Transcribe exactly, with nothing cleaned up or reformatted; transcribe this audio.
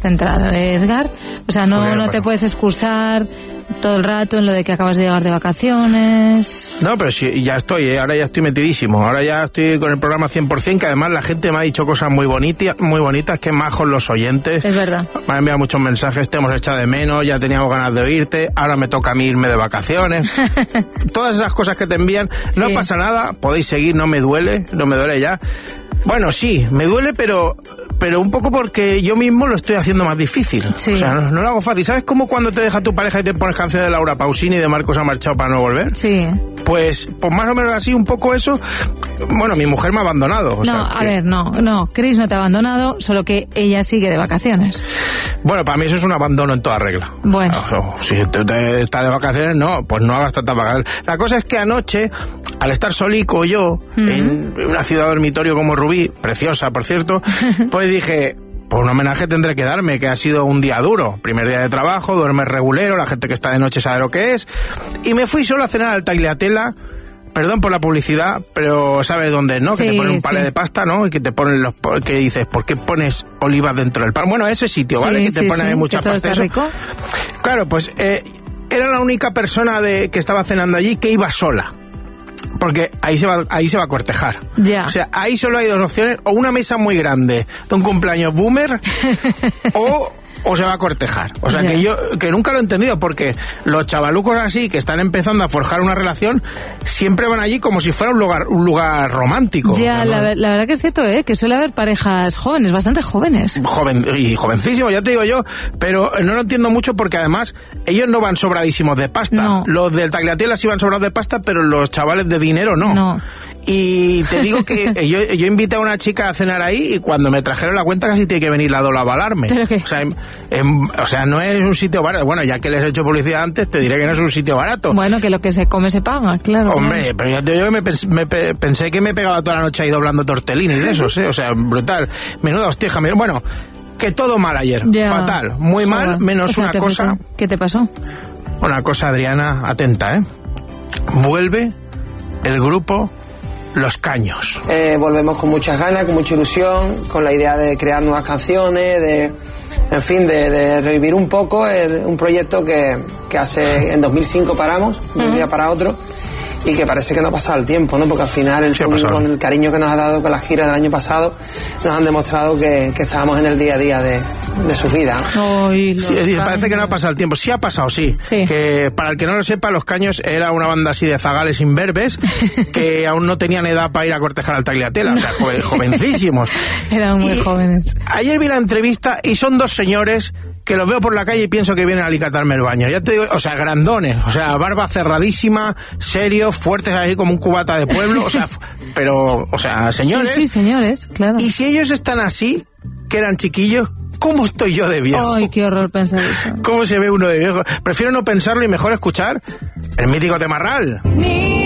centrado, ¿eh, Edgar? O sea, no, Joder, no bueno. te puedes excusar todo el rato en lo de que acabas de llegar de vacaciones. No, pero sí, ya estoy, ¿eh? Ahora ya estoy metidísimo. Ahora ya estoy con el programa cien por ciento, que además la gente me ha dicho cosas muy bonitas, muy bonitas, que majos los oyentes. Es verdad. Me han enviado muchos mensajes, te hemos echado de menos, ya teníamos ganas de oírte, ahora me toca a mí irme de vacaciones. Todas esas cosas que te envían, no Sí. pasa nada, podéis seguir, no me duele, no me duele ya. Bueno, sí, me duele, pero pero un poco porque yo mismo lo estoy haciendo más difícil. Sí. O sea, no, no lo hago fácil. ¿Sabes cómo cuando te deja tu pareja y te pones canciones de Laura Pausini y de Marcos ha marchado para no volver? Sí. Pues, pues más o menos así, un poco eso. Bueno, mi mujer me ha abandonado. O No, sea, a que- ver, no, no, Chris no te ha abandonado, solo que ella sigue de vacaciones. Bueno, para mí eso es un abandono en toda regla. Bueno. O sea, si tú te estás de vacaciones, no, pues no hagas tantas vacaciones. La cosa es que anoche, al estar solico yo, Mm. en una ciudad dormitorio como Rubí, preciosa, por cierto, pues dije, pues un homenaje tendré que darme, que ha sido un día duro. Primer día de trabajo, duermes regulero, la gente que está de noche sabe lo que es. Y me fui solo a cenar al Tagliatella. Perdón por la publicidad, pero ¿sabes dónde, no? Sí, que te ponen un palé sí. de pasta, ¿no? Y que te ponen los... que dices, ¿por qué pones olivas dentro del pan? Bueno, ese sitio, ¿vale? Sí, Que te sí, ponen sí, ahí muchas que todo pastas. está eso. rico. Claro, pues eh, era la única persona de que estaba cenando allí que iba sola. Porque ahí se va ahí se va a cortejar. Ya. O sea, ahí solo hay dos opciones, o una mesa muy grande de un cumpleaños boomer, o, o se va a cortejar. O sea, Ya. que yo que nunca lo he entendido, porque los chavalucos así, que están empezando a forjar una relación, siempre van allí como si fuera un lugar un lugar romántico. Ya, ¿no? la, ver- la verdad que es cierto, ¿eh? Que suele haber parejas jóvenes, bastante jóvenes. Joven y jovencísimo, ya te digo yo, pero no lo entiendo mucho porque además ellos no van sobradísimos de pasta. No. Los del Tagliatella sí van sobrados de pasta, pero los chavales de dinero no. No. Y te digo que yo, yo invité a una chica a cenar ahí y cuando me trajeron la cuenta casi tiene que venir la Dola a avalarme. ¿Pero qué? O sea, em- em- o sea, no es un sitio barato. Bueno, ya que les he hecho publicidad antes, te diré que no es un sitio barato. Bueno, que lo que se come se paga, claro. Hombre, pero ya te digo que me, pens- me pe- pensé que me pegaba toda la noche ahí doblando tortellini de esos, ¿eh? O sea, brutal. Menuda hostieja. me- Bueno, que todo mal ayer. Ya. Fatal. Muy mal, Joder. menos O sea, una ¿te cosa. pasó? ¿Qué te pasó? Una cosa, Adriana, atenta, ¿eh? Vuelve el grupo Los Caños. Eh, volvemos con muchas ganas, con mucha ilusión, con la idea de crear nuevas canciones, de, en fin, de, de revivir un poco el- un proyecto que, que hace en dos mil cinco paramos, de un día para otro, y que parece que no ha pasado el tiempo, ¿no? Porque al final el Sí ha público, pasado. con el cariño que nos ha dado con las giras del año pasado, nos han demostrado que, que estábamos en el día a día de, de sus vidas. Ay, los Sí, sí, parece que no ha Caños. pasado el tiempo. Sí ha pasado, sí. Sí. Que para el que no lo sepa, Los Caños era una banda así de zagales imberbes que aún no tenían edad para ir a cortejar al Tagliatella. O sea, joven- jovencísimos. Eran muy Y jóvenes. Ayer vi la entrevista y son dos señores que los veo por la calle y pienso que vienen a alicatarme el baño. Ya te digo, o sea, grandones, o sea, barba cerradísima, serios, fuertes así como un cubata de pueblo, o sea, f- pero, o sea, señores. Sí, sí, señores, claro. Y si ellos están así, que eran chiquillos, ¿cómo estoy yo de viejo? Ay, qué horror pensar eso. ¿Cómo se ve uno de viejo? Prefiero no pensarlo y mejor escuchar el mítico Temarral. Mi